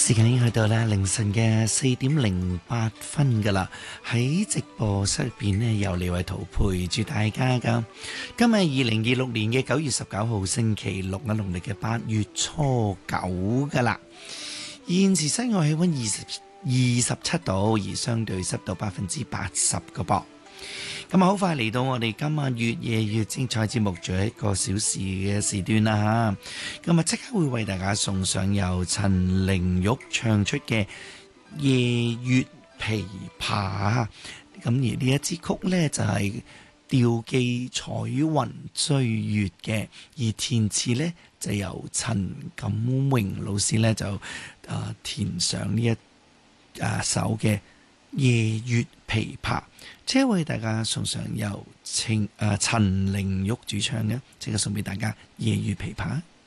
時間已經去到咧凌晨嘅4:08噶啦，喺直播室入邊呢，有李偉圖陪住大家噶。今日2026年嘅9月19號星期六啊，農曆嘅8月初9噶啦。現時室外氣溫27度，而相對濕度80%個噃。咁啊，好快嚟到我哋今晚越夜越精彩節目，仲有1個小時嘅時段啦嚇。咁啊，即刻會為大家送上由陳玲玉唱出嘅《夜月琵琶》。咁而呢一支曲呢，就係吊寄彩雲追月嘅，而填詞呢，就由陳錦榮老師呢，就填上呢一首嘅夜月琵琶，即係為大家送上由陳玲玉主唱嘅，即刻送俾大家夜月琵琶。